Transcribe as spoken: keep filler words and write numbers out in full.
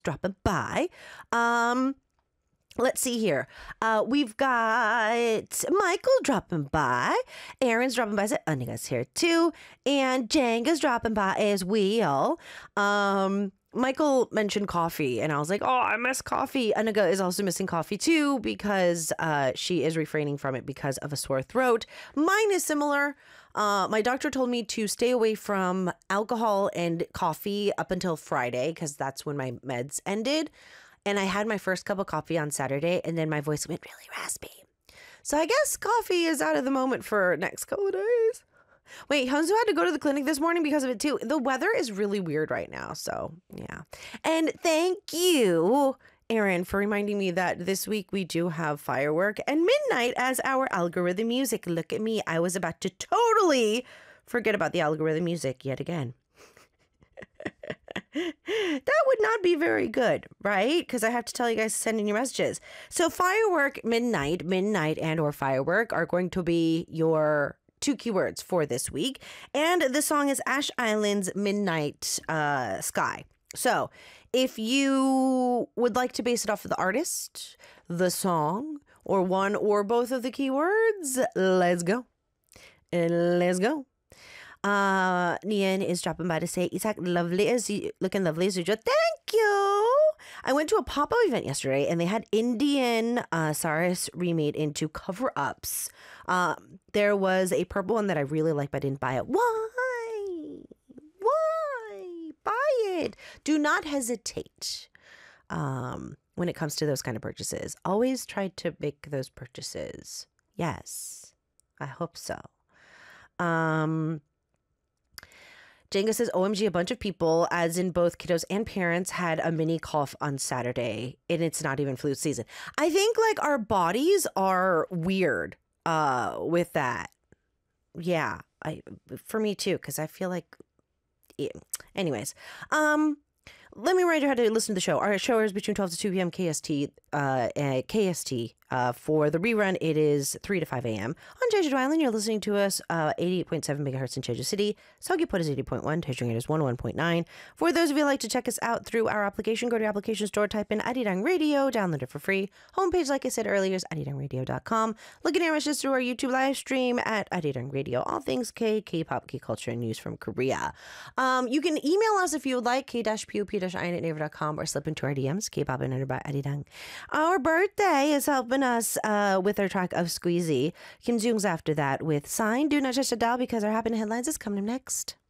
dropping by. Um, let's see here. Uh, we've got Michael dropping by. Aaron's dropping by. Anika's here too. And Jenga's dropping by as well. Um, Michael mentioned coffee, and I was like, oh, I miss coffee. Anika is also missing coffee too because uh, she is refraining from it because of a sore throat. Mine is similar. Uh, my doctor told me to stay away from alcohol and coffee up until Friday because that's when my meds ended. And I had my first cup of coffee on Saturday, and then my voice went really raspy. So I guess coffee is out of the moment for next couple of days. Wait, Hunzo had to go to the clinic this morning because of it too. The weather is really weird right now, so yeah. And thank you, Aaron, for reminding me that this week we do have Firework and Midnight as our algorithm music. Look at me. I was about to totally forget about the algorithm music yet again. That would not be very good, right? Because I have to tell you guys to send in your messages. So Firework, Midnight, Midnight, and or Firework are going to be your two keywords for this week. And the song is Ash Island's Midnight uh, Sky. So if you would like to base it off of the artist, the song, or one or both of the keywords, let's go. Let's go. Uh, Nian is dropping by to say, Isaac, lovely as you, looking lovely as usual. Thank you. I went to a pop-up event yesterday, and they had Indian uh, Saris remade into cover-ups. Um, there was a purple one that I really like, but I didn't buy it. Why? Why? Buy it. Do not hesitate um, when it comes to those kind of purchases. Always try to make those purchases. Yes, I hope so. Um... Jenga says, O M G, a bunch of people, as in both kiddos and parents, had a mini cough on Saturday, and it's not even flu season. I think, like, our bodies are weird uh, with that. Yeah, I for me, too, because I feel like... Yeah. Anyways, um... let me remind you how to listen to the show. Our show is between twelve to two p.m. K S T. Uh, uh, K S T. Uh, for the rerun, it is three to five a.m. On Jeju Island, you're listening to us uh, eighty-eight point seven megahertz in Jeju City. Saugiput is eighty point one. Taichung is one oh one point nine. For those of you who like to check us out through our application, go to your application store, type in Arirang Radio, download it for free. Homepage, like I said earlier, is arirang radio dot com. Look at our messages through our YouTube live stream at Arirang Radio. All things K, K-pop, K-culture, and news from Korea. Um, you can email us if you would like, k-pup-i at naver dot com, or slip into our D Ms, K-pop and by Arirang. Our birthday is helping us uh, with our track of Squeezy. Kim Jung's after that with Sign. Do not touch the dial because our happening headlines is coming up next.